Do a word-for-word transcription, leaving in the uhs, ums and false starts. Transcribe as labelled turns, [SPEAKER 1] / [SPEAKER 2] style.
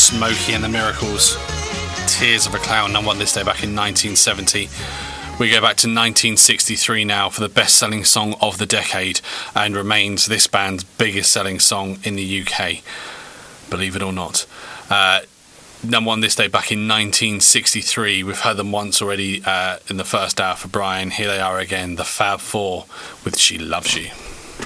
[SPEAKER 1] Smokey and the Miracles. Tears of a Clown, number one this day back in nineteen seventy. We go back to nineteen sixty-three now for the best-selling song of the decade, and remains this band's biggest-selling song in the U K, believe it or not. Uh, number one this day back in nineteen sixty-three. We've heard them once already uh, in the first hour for Brian. Here they are again, the Fab Four with She Loves You.